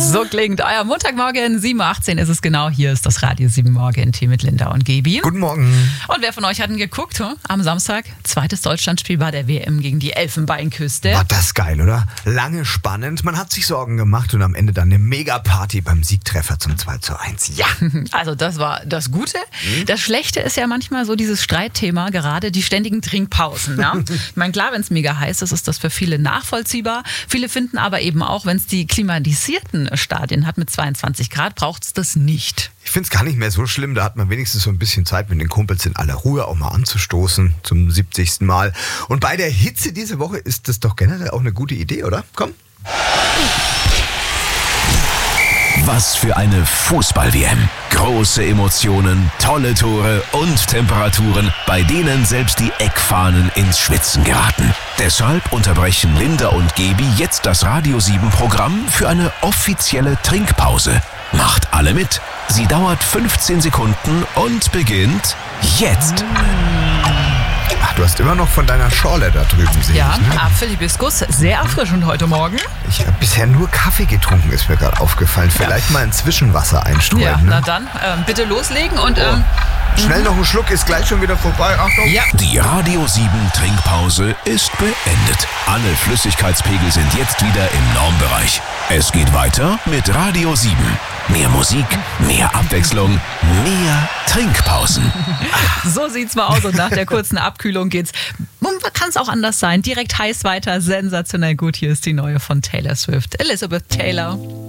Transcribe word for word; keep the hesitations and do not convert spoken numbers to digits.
So klingt euer Montagmorgen, sieben Uhr achtzehn ist es genau. Hier ist das Radio sieben Morgen-Tee mit Linda und Gaby. Guten Morgen. Und wer von euch hat denn geguckt? Hm? Am Samstag, zweites Deutschlandspiel bei der W M gegen die Elfenbeinküste. War das geil, oder? Lange spannend, man hat sich Sorgen gemacht und am Ende dann eine Mega-Party beim Siegtreffer zum zwei zu eins. Ja. Also das war das Gute. Das Schlechte ist ja manchmal so dieses Streitthema, gerade die ständigen Trinkpausen. Ja? Ich meine, klar, wenn es mega heiß ist, ist das für viele nachvollziehbar. Viele finden aber eben auch, wenn es die klimatisierten Stadien hat mit zweiundzwanzig Grad, braucht es das nicht. Ich finde es gar nicht mehr so schlimm, da hat man wenigstens so ein bisschen Zeit, mit den Kumpels in aller Ruhe auch mal anzustoßen zum siebzigsten Mal. Und bei der Hitze diese Woche ist das doch generell auch eine gute Idee, oder? Komm. Was für eine Fußball-W M. Große Emotionen, tolle Tore und Temperaturen, bei denen selbst die Eckfahnen ins Schwitzen geraten. Deshalb unterbrechen Linda und Gaby jetzt das Radio sieben Programm für eine offizielle Trinkpause. Macht alle mit. Sie dauert fünfzehn Sekunden und beginnt jetzt. Ach, du hast immer noch von deiner Schorle da drüben, sehe Ja, ich, ne? Apfelhibiskus, sehr erfrischend heute Morgen. Ich habe bisher nur Kaffee getrunken, ist mir gerade aufgefallen. Vielleicht mal ein Zwischenwasser einstreuen. Ja, ne? na dann, ähm, bitte loslegen und... Ähm, Schnell noch einen Schluck, ist gleich schon wieder vorbei. Achtung. ja. Die Radio sieben Trinkpause ist beendet. Alle Flüssigkeitspegel sind jetzt wieder im Normbereich. Es geht weiter mit Radio sieben. Mehr Musik, mehr Abwechslung, mehr Trinkpausen. So sieht's mal aus und nach der kurzen Abkühlung geht's. Kann es auch anders sein. Direkt heiß weiter, sensationell gut. Hier ist die neue von Taylor Swift. Elizabeth Taylor.